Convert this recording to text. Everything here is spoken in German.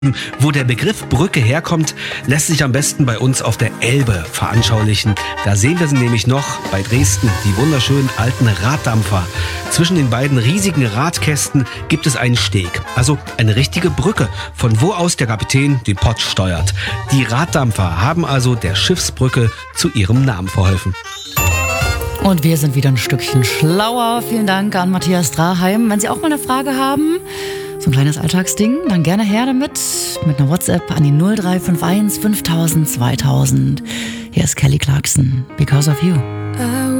Wo der Begriff Brücke herkommt, lässt sich am besten bei uns auf der Elbe veranschaulichen. Da sehen wir sie nämlich noch bei Dresden, die wunderschönen alten Raddampfer. Zwischen den beiden riesigen Radkästen gibt es einen Steg, also eine richtige Brücke, von wo aus der Kapitän den Pott steuert. Die Raddampfer haben also der Schiffsbrücke zu ihrem Namen verholfen. Und wir sind wieder ein Stückchen schlauer. Vielen Dank an Matthias Draheim. Wenn Sie auch mal eine Frage haben, so ein kleines Alltagsding, dann gerne her damit. Mit einer WhatsApp an die 0351 5000 2000. Hier ist Kelly Clarkson, Because of You.